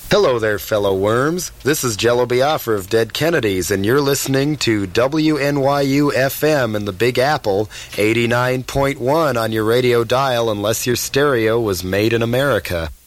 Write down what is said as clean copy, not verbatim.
Hello there, fellow worms. This is Jello Biafra of Dead Kennedys, and you're listening to WNYU FM in the Big Apple, 89.1 on your radio dial unless your stereo was made in America.